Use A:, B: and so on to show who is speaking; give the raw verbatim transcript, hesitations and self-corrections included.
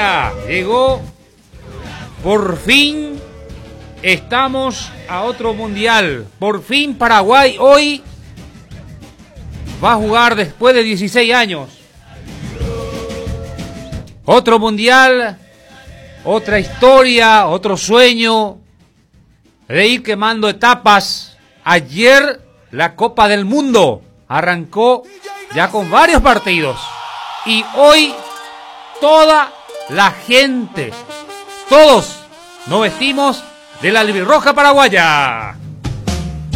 A: Llegó, por fin estamos a otro mundial. Por fin Paraguay hoy va a jugar después de dieciséis años. Otro mundial, otra historia, otro sueño de ir quemando etapas. Ayer la Copa del Mundo arrancó ya con varios partidos. Y hoy toda la gente, todos nos vestimos de la albirroja paraguaya.